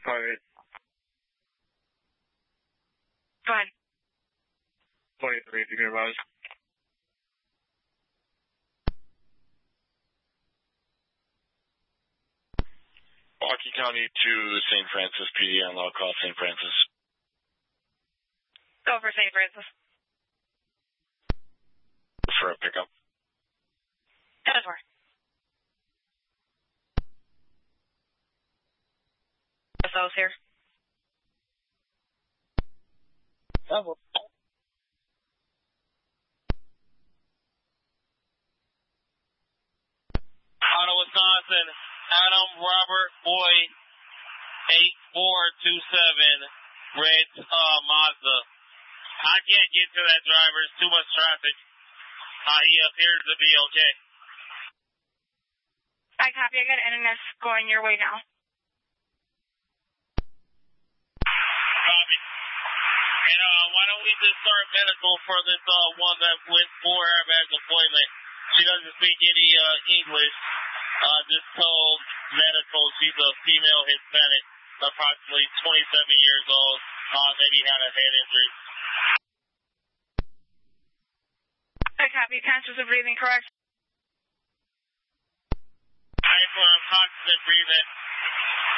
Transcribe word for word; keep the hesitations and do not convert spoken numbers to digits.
five eight. Go ahead. twenty-three, if you can advise. Milwaukee County to Saint Francis, P D on Law Cross, Saint Francis. Go for Saint Francis. For a pickup. ten four. S O's here. Double. Out of Wisconsin, Adam Robert Boy, eight four two seven, red uh, Mazda. I can't get to that driver. It's too much traffic. Uh, he appears to be okay. I copy. I got N N S going your way now. Copy. And uh, why don't we just start medical for this uh, one that went for airbag deployment? She doesn't speak any uh, English. Uh, just told medical she's a female Hispanic, approximately twenty-seven years old. Uh, maybe had a head injury. I copy. Conscious of breathing, correct? I for constant breathing.